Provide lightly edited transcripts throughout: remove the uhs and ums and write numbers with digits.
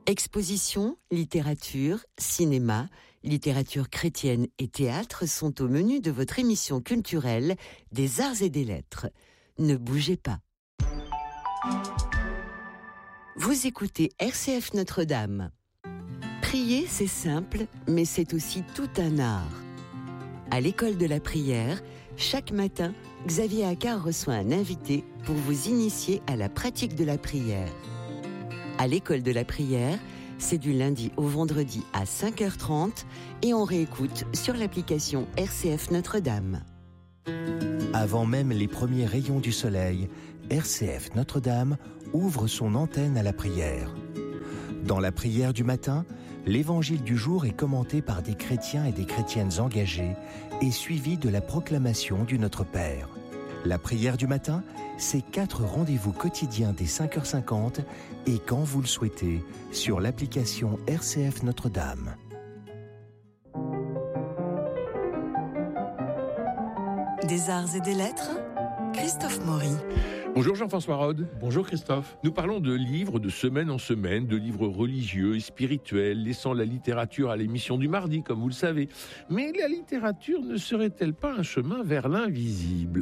Expositions, littérature, cinéma, littérature chrétienne et théâtre sont au menu de votre émission culturelle des Arts et des Lettres. Ne bougez pas. Vous écoutez RCF Notre-Dame. Prier, c'est simple, mais c'est aussi tout un art. À l'école de la prière, chaque matin, Xavier Accard reçoit un invité pour vous initier à la pratique de la prière. À l'école de la prière, c'est du lundi au vendredi à 5h30 et on réécoute sur l'application RCF Notre-Dame. Avant même les premiers rayons du soleil, RCF Notre-Dame ouvre son antenne à la prière. Dans la prière du matin, l'évangile du jour est commenté par des chrétiens et des chrétiennes engagés et suivi de la proclamation du Notre Père. La prière du matin, c'est 4 rendez-vous quotidiens dès 5h50 et quand vous le souhaitez, sur l'application RCF Notre-Dame. Des Arts et des Lettres, Christophe Maury. Bonjour Jean-François Rode. Bonjour Christophe. Nous parlons de livres de semaine en semaine, de livres religieux et spirituels, laissant la littérature à l'émission du mardi, comme vous le savez. Mais la littérature ne serait-elle pas un chemin vers l'invisible ?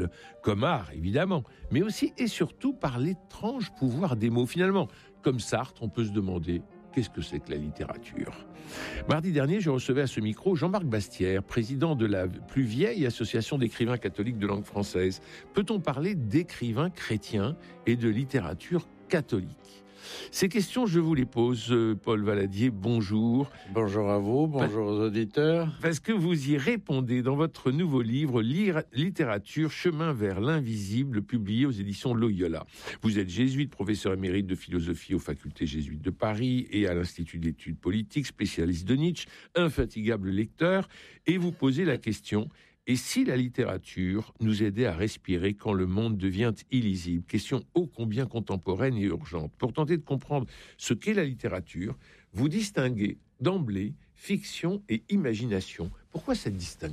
Comme art, évidemment, mais aussi et surtout par l'étrange pouvoir des mots. Finalement, comme Sartre, on peut se demander qu'est-ce que c'est que la littérature ? Mardi dernier, je recevais à ce micro Jean-Marc Bastière, président de la plus vieille association d'écrivains catholiques de langue française. Peut-on parler d'écrivains chrétiens et de littérature catholique ? Ces questions, je vous les pose. Paul Valadier, bonjour. Bonjour à vous, bonjour aux auditeurs. Parce que vous y répondez dans votre nouveau livre « Littérature, chemin vers l'invisible » publié aux éditions Loyola. Vous êtes jésuite, professeur émérite de philosophie aux facultés jésuites de Paris et à l'Institut d'études politiques, spécialiste de Nietzsche, infatigable lecteur, et vous posez la question: et si la littérature nous aidait à respirer quand le monde devient illisible ? Question ô combien contemporaine et urgente. Pour tenter de comprendre ce qu'est la littérature, vous distinguez d'emblée fiction et imagination. Pourquoi cette distinction ?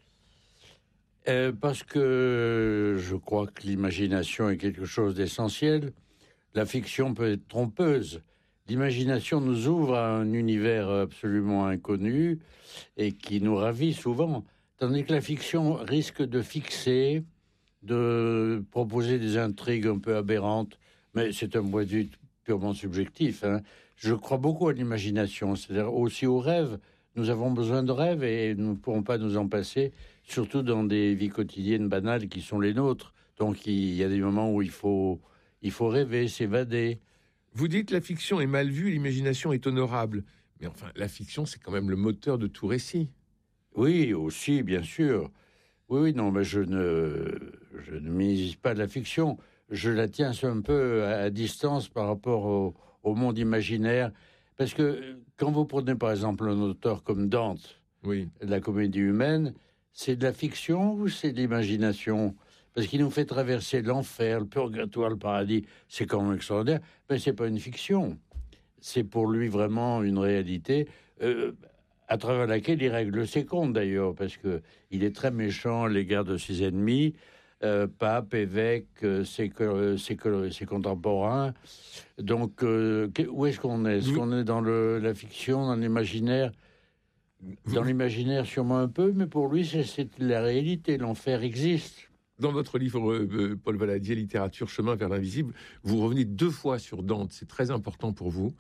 Parce que je crois que l'imagination est quelque chose d'essentiel. La fiction peut être trompeuse. L'imagination nous ouvre à un univers absolument inconnu et qui nous ravit souvent. Tandis que la fiction risque de fixer, de proposer des intrigues un peu aberrantes, mais c'est un point de vue purement subjectif. Je crois beaucoup à l'imagination, c'est-à-dire aussi aux rêves. Nous avons besoin de rêves et nous ne pourrons pas nous en passer, surtout dans des vies quotidiennes banales qui sont les nôtres. Donc il y a des moments où il faut rêver, s'évader. Vous dites la fiction est mal vue, l'imagination est honorable. Mais enfin, la fiction, c'est quand même le moteur de tout récit. Oui, aussi, bien sûr. Oui, non, mais je ne minimise pas la fiction. Je la tiens un peu à distance par rapport au monde imaginaire. Parce que quand vous prenez, par exemple, un auteur comme Dante, oui, la comédie humaine, c'est de la fiction ou c'est de l'imagination ? Parce qu'il nous fait traverser l'enfer, le purgatoire, le paradis. C'est quand même extraordinaire. Mais c'est pas une fiction. C'est pour lui vraiment une réalité. À travers laquelle il règle ses comptes d'ailleurs, parce que il est très méchant à l'égard de ses ennemis, pape, évêque, ses contemporains. Donc, où est-ce qu'on est ? Est-ce qu'on est dans la fiction, dans l'imaginaire ? Dans l'imaginaire sûrement un peu, mais pour lui c'est la réalité, l'enfer existe. Dans votre livre, Paul Valadier, Littérature, chemin vers l'invisible, vous revenez 2 fois sur Dante, c'est très important pour vous.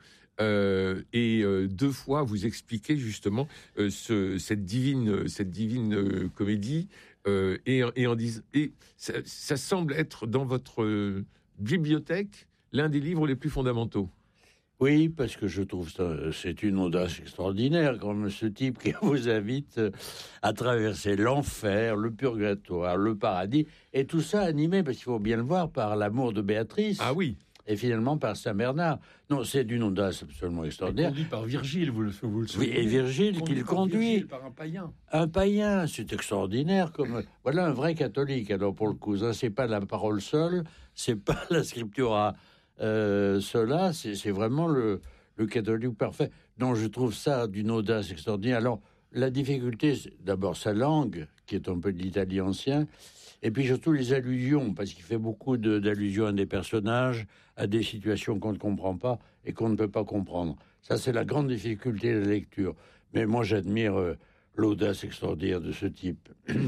Et 2 fois, vous expliquez justement cette divine comédie, et ça semble être dans votre bibliothèque l'un des livres les plus fondamentaux. Oui, parce que je trouve ça, c'est une audace extraordinaire, comme ce type qui vous invite à traverser l'enfer, le purgatoire, le paradis, et tout ça animé, parce qu'il faut bien le voir, par l'amour de Béatrice. Ah oui. Et finalement par Saint-Bernard. Non, c'est d'une audace absolument extraordinaire. Conduit par Virgile, vous le Oui, souvenez. et Virgile qui le conduit. Par un païen. Un païen, c'est extraordinaire. Voilà un vrai catholique. Alors pour le coup, ça, c'est pas la parole seule, c'est pas la scriptura sola, c'est vraiment le catholique parfait. Non, je trouve ça d'une audace extraordinaire. Alors la difficulté, c'est d'abord sa langue, qui est un peu de l'Italie ancien, et puis surtout les allusions, parce qu'il fait beaucoup d'allusions à des personnages, à des situations qu'on ne comprend pas et qu'on ne peut pas comprendre. Ça, c'est la grande difficulté de la lecture. Mais moi, j'admire l'audace extraordinaire de ce type.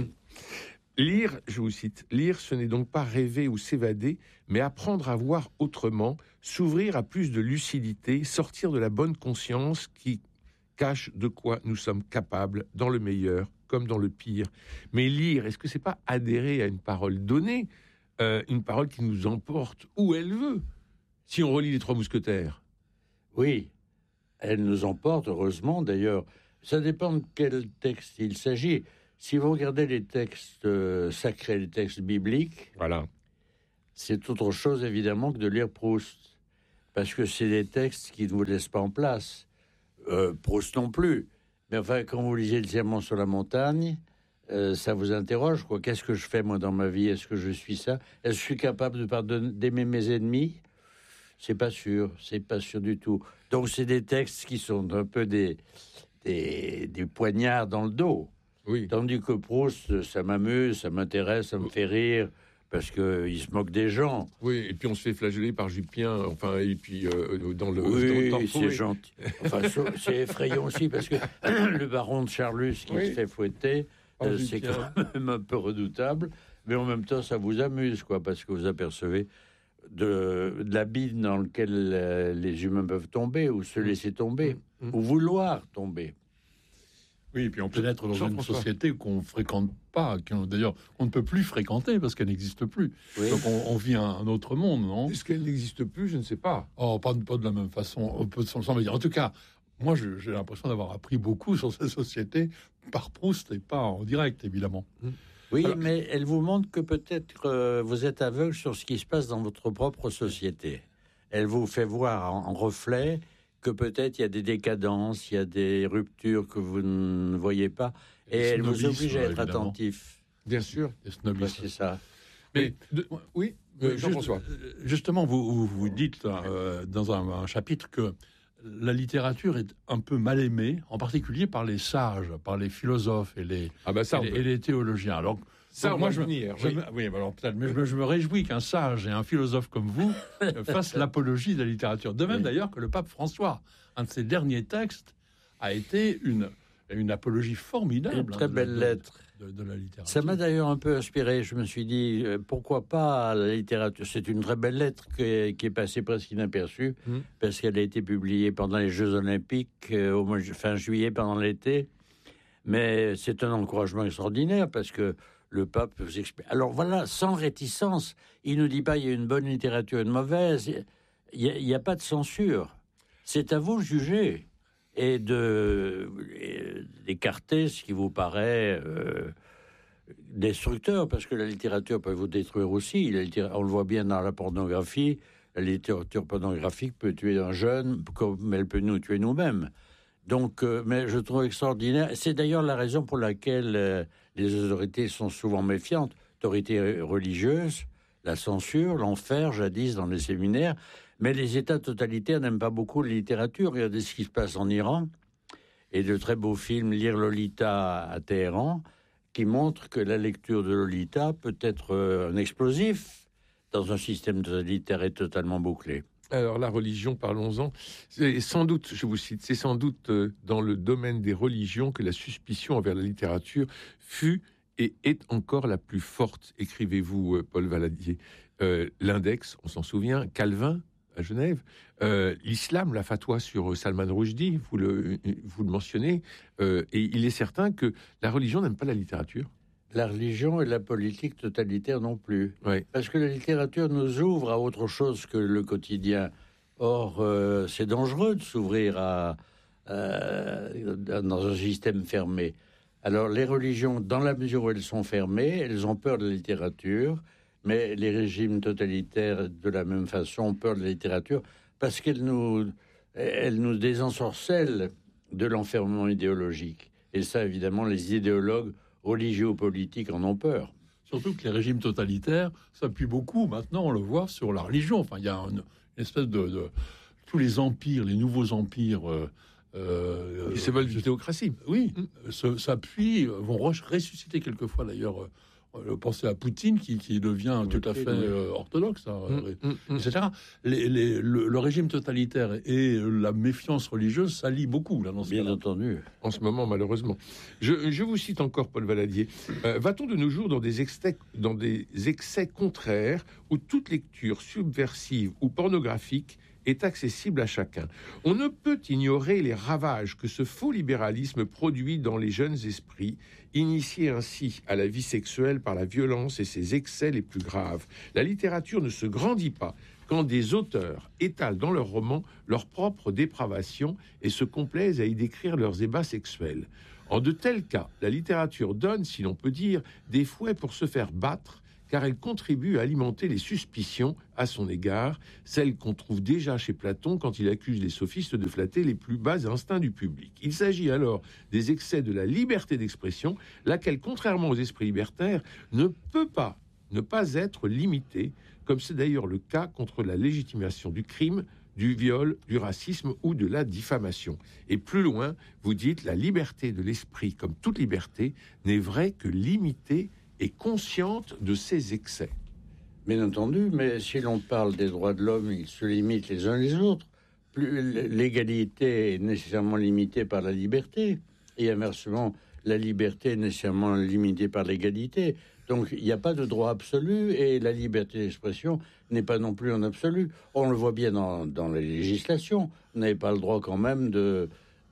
Lire, je vous cite, lire, ce n'est donc pas rêver ou s'évader, mais apprendre à voir autrement, s'ouvrir à plus de lucidité, sortir de la bonne conscience qui cache de quoi nous sommes capables, dans le meilleur comme dans le pire. Mais lire, est-ce que c'est pas adhérer à une parole donnée, une parole qui nous emporte où elle veut? Si on relit les Trois Mousquetaires. Oui, elle nous emporte, heureusement d'ailleurs. Ça dépend de quel texte il s'agit. Si vous regardez les textes sacrés, les textes bibliques, Voilà. c'est autre chose évidemment que de lire Proust. Parce que c'est des textes qui ne vous laissent pas en place. Proust non plus. Mais enfin, quand vous lisez le Sermon sur la montagne, ça vous interroge, quoi. Qu'est-ce que je fais, moi, dans ma vie? Est-ce que je suis ça? Est-ce que je suis capable d'aimer mes ennemis? C'est pas sûr du tout. Donc, c'est des textes qui sont un peu des poignards dans le dos. Oui. Tandis que Proust, ça m'amuse, ça m'intéresse, ça me fait rire, parce qu'il se moque des gens. Oui, et puis on se fait flageller par Jupien, enfin, et puis dans le... Oui, dans le c'est gentil. Enfin, c'est effrayant aussi, parce que le baron de Charlus qui se fait fouetter, c'est quand même un peu redoutable, mais en même temps, ça vous amuse, quoi, parce que vous apercevez de l'abîme dans lequel les humains peuvent tomber, ou se laisser tomber, ou vouloir tomber. Oui, et puis on pénètre dans une société qu'on ne fréquente pas, d'ailleurs on ne peut plus fréquenter parce qu'elle n'existe plus. Oui. Donc on vit un autre monde, non? Est-ce qu'elle n'existe plus? Je ne sais pas. Oh, pas de la même façon. On peut s'en dire. En tout cas, moi j'ai l'impression d'avoir appris beaucoup sur cette société par Proust et pas en direct, évidemment. Oui, alors, mais elle vous montre que peut-être vous êtes aveugle sur ce qui se passe dans votre propre société. Elle vous fait voir en reflet que peut-être il y a des décadences, il y a des ruptures que vous ne voyez pas, et elle vous oblige à être attentif. Bien sûr. C'est ça. Mais oui, Jean-François. Justement, vous dites dans un chapitre que la littérature est un peu mal aimée, en particulier par les sages, par les philosophes et les théologiens. Alors, ça, moi, je me réjouis qu'un sage et un philosophe comme vous fassent l'apologie de la littérature. De même, d'ailleurs, que le pape François, un de ses derniers textes, a été une apologie formidable. Une très belle lettre. De la littérature. Ça m'a d'ailleurs un peu inspiré. Je me suis dit, pourquoi pas la littérature? C'est une très belle lettre qui est passée presque inaperçue, parce qu'elle a été publiée pendant les Jeux Olympiques, au mois fin juillet, pendant l'été. Mais c'est un encouragement extraordinaire, parce que le pape vous explique. Alors voilà, sans réticence, il ne nous dit pas il y a une bonne littérature et une mauvaise. Il n'y a pas de censure. C'est à vous de juger et d'écarter ce qui vous paraît destructeur, parce que la littérature peut vous détruire aussi. On le voit bien dans la pornographie. La littérature pornographique peut tuer un jeune, comme elle peut nous tuer nous-mêmes. Donc, mais je trouve extraordinaire. C'est d'ailleurs la raison pour laquelle les autorités sont souvent méfiantes. Autorités religieuses, la censure, l'enfer, jadis dans les séminaires. Mais les États totalitaires n'aiment pas beaucoup la littérature. Regardez ce qui se passe en Iran. Et de très beaux films, Lire Lolita à Téhéran, qui montrent que la lecture de Lolita peut être un explosif dans un système totalitaire et totalement bouclé. Alors la religion, parlons-en. C'est sans doute, je vous cite, c'est sans doute dans le domaine des religions que la suspicion envers la littérature fut et est encore la plus forte, écrivez-vous, Paul Valadier. L'index, on s'en souvient, Calvin à Genève, l'islam, la fatwa sur Salman Rushdie, vous le mentionnez, et il est certain que la religion n'aime pas la littérature. La religion et la politique totalitaire non plus. Oui. Parce que la littérature nous ouvre à autre chose que le quotidien. Or, c'est dangereux de s'ouvrir dans un système fermé. Alors, les religions, dans la mesure où elles sont fermées, elles ont peur de la littérature, mais les régimes totalitaires, de la même façon, ont peur de la littérature parce qu'elle nous désensorcelle de l'enfermement idéologique. Et ça, évidemment, les idéologues religieux ou politiques en ont peur. Surtout que les régimes totalitaires s'appuient beaucoup, maintenant on le voit, sur la religion. Enfin, il y a une espèce de tous les empires, les nouveaux empires Ils se veulent d'une théocratie. Oui, s'appuient, vont ressusciter quelquefois d'ailleurs. Pensez à Poutine qui devient tout à fait orthodoxe, etc. Le régime totalitaire et la méfiance religieuse s'allient beaucoup là dans ce Bien cas-là. entendu. En ce moment, malheureusement. Je vous cite encore, Paul Valadier. Va-t-on de nos jours dans des excès contraires où toute lecture subversive ou pornographique est accessible à chacun? On ne peut ignorer les ravages que ce faux libéralisme produit dans les jeunes esprits, initiés ainsi à la vie sexuelle par la violence et ses excès les plus graves. La littérature ne se grandit pas quand des auteurs étalent dans leurs romans leur propre dépravation et se complaisent à y décrire leurs ébats sexuels. En de tels cas, la littérature donne, si l'on peut dire, des fouets pour se faire battre, car elle contribue à alimenter les suspicions à son égard, celles qu'on trouve déjà chez Platon quand il accuse les sophistes de flatter les plus bas instincts du public. Il s'agit alors des excès de la liberté d'expression, laquelle, contrairement aux esprits libertaires, ne peut pas ne pas être limitée, comme c'est d'ailleurs le cas contre la légitimation du crime, du viol, du racisme ou de la diffamation. Et plus loin, vous dites, la liberté de l'esprit, comme toute liberté, n'est vraie que limitée et consciente de ses excès. Bien entendu, mais si l'on parle des droits de l'homme, ils se limitent les uns les autres. L'égalité est nécessairement limitée par la liberté, et inversement, la liberté est nécessairement limitée par l'égalité. Donc, il n'y a pas de droit absolu, et la liberté d'expression n'est pas non plus en absolu. On le voit bien dans la législation. Vous n'avez pas le droit quand même de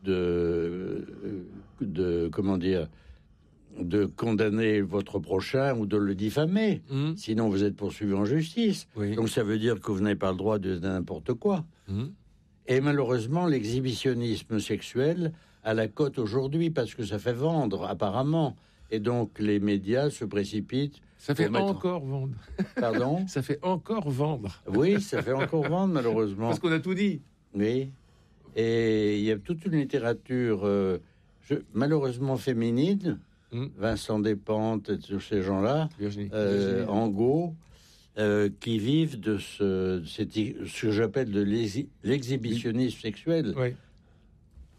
condamner votre prochain ou de le diffamer. Sinon vous êtes poursuivi en justice. Oui. Donc ça veut dire que vous n'avez pas le droit de n'importe quoi. Et malheureusement, l'exhibitionnisme sexuel a la cote aujourd'hui parce que ça fait vendre, apparemment. Et donc les médias se précipitent. Ça fait encore vendre. Pardon ? Ça fait encore vendre. Oui, ça fait encore vendre, malheureusement. Parce qu'on a tout dit. Oui. Et il y a toute une littérature, malheureusement féminine, Vincent Despentes et tous ces gens-là, Angot, qui vivent de ce que j'appelle de l'exhibitionnisme sexuel. Oui.